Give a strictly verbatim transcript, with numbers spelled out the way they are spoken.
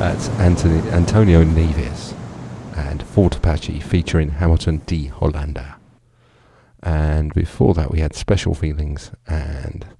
That's Anthony, Antonio Neves and Fort Apache featuring Hamilton D. Hollander. And before that we had Special Feelings and